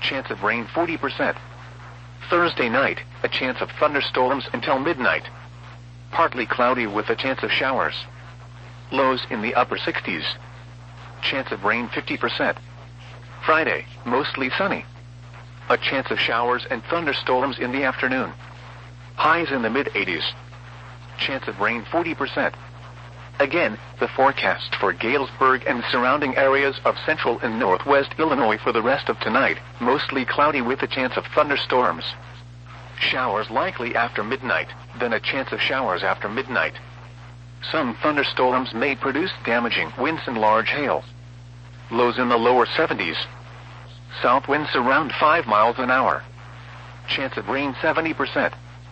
chance of rain 40%. Thursday night, a chance of thunderstorms until midnight. Partly cloudy with a chance of showers. Lows in the upper 60s. Chance of rain 50%. Friday, mostly sunny. A chance of showers and thunderstorms in the afternoon. Highs in the mid-80s. Chance of rain 40%. Again, the forecast for Galesburg and surrounding areas of central and northwest Illinois for the rest of tonight, mostly cloudy with a chance of thunderstorms. Showers likely after midnight, then a chance of showers after midnight. Some thunderstorms may produce damaging winds and large hail. Lows in the lower 70s. South winds around 5 miles an hour. Chance of rain 70%.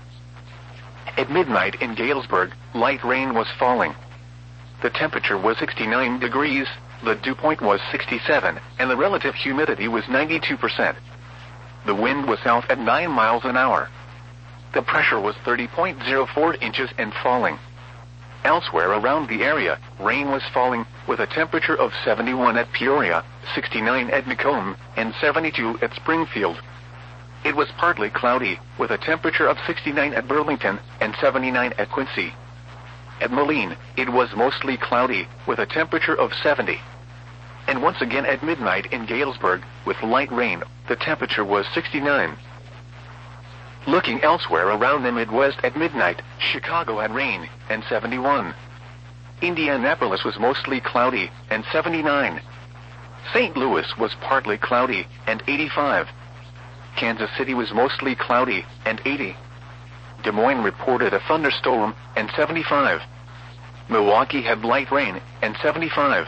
At midnight in Galesburg, light rain was falling. The temperature was 69 degrees, the dew point was 67, and the relative humidity was 92%. The wind was south at 9 miles an hour. The pressure was 30.04 inches and falling. Elsewhere around the area, rain was falling, with a temperature of 71 at Peoria, 69 at Macomb, and 72 at Springfield. It was partly cloudy, with a temperature of 69 at Burlington and 79 at Quincy. At Moline, it was mostly cloudy, with a temperature of 70. And once again at midnight in Galesburg, with light rain, the temperature was 69. Looking elsewhere around the Midwest at midnight, Chicago had rain, and 71. Indianapolis was mostly cloudy, and 79. St. Louis was partly cloudy, and 85. Kansas City was mostly cloudy, and 80. Des Moines reported a thunderstorm, and 75. Milwaukee had light rain, and 75.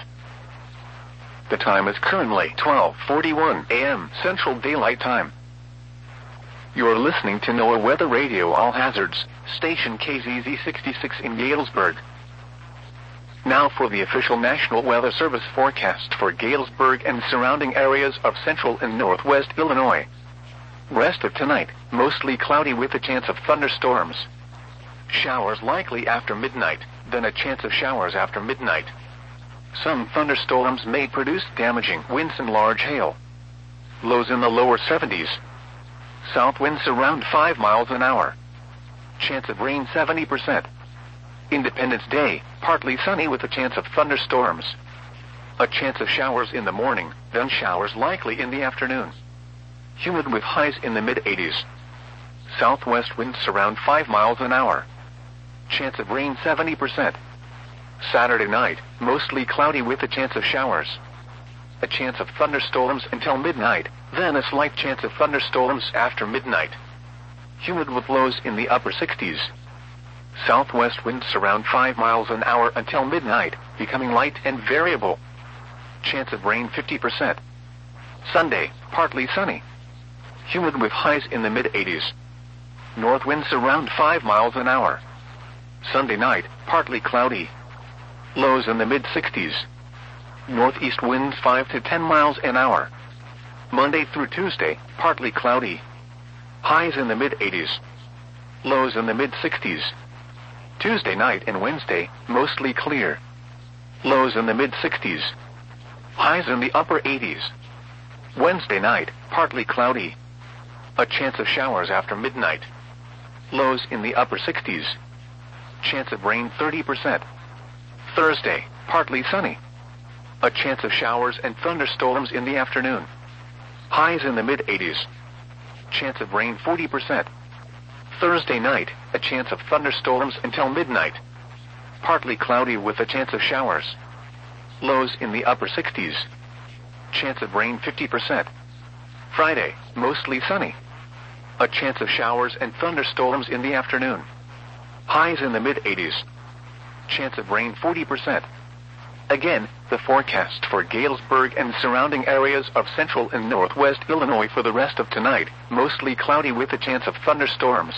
The time is currently 12:41 a.m. Central Daylight Time. You are listening to NOAA Weather Radio All Hazards, station KZZ 66 in Galesburg. Now for the official National Weather Service forecast for Galesburg and surrounding areas of central and northwest Illinois. Rest of tonight, mostly cloudy with a chance of thunderstorms. Showers likely after midnight, then a chance of showers after midnight. Some thunderstorms may produce damaging winds and large hail. Lows in the lower 70s. South winds around 5 miles an hour. Chance of rain 70%. Independence Day, partly sunny with a chance of thunderstorms. A chance of showers in the morning, then showers likely in the afternoon. Humid with highs in the mid-80s. Southwest winds around 5 miles an hour. Chance of rain 70%. Saturday night, mostly cloudy with a chance of showers. A chance of thunderstorms until midnight, then a slight chance of thunderstorms after midnight. Humid with lows in the upper 60s. Southwest winds around 5 miles an hour until midnight, becoming light and variable. Chance of rain 50%. Sunday, partly sunny. Humid with highs in the mid-80s. North winds around 5 miles an hour. Sunday night, partly cloudy. Lows in the mid-60s. Northeast winds 5 to 10 miles an hour. Monday through Tuesday, partly cloudy. Highs in the mid-80s. Lows in the mid-60s. Tuesday night and Wednesday, mostly clear. Lows in the mid-60s. Highs in the upper 80s. Wednesday night, partly cloudy. A chance of showers after midnight. Lows in the upper 60s. Chance of rain 30%. Thursday, partly sunny. A chance of showers and thunderstorms in the afternoon. Highs in the mid-80s. Chance of rain 40%. Thursday night, a chance of thunderstorms until midnight. Partly cloudy with a chance of showers. Lows in the upper 60s. Chance of rain 50%. Friday, mostly sunny. A chance of showers and thunderstorms in the afternoon. Highs in the mid-80s. Chance of rain 40%. Again, the forecast for Galesburg and surrounding areas of central and northwest Illinois for the rest of tonight, mostly cloudy with a chance of thunderstorms.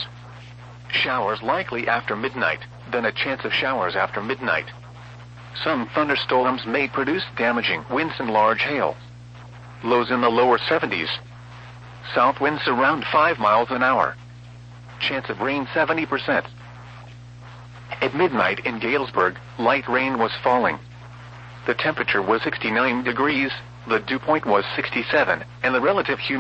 Showers likely after midnight, then a chance of showers after midnight. Some thunderstorms may produce damaging winds and large hail. Lows in the lower 70s. South winds around 5 miles an hour. Chance of rain 70%. At midnight in Galesburg, light rain was falling. The temperature was 69 degrees, the dew point was 67, and the relative humidity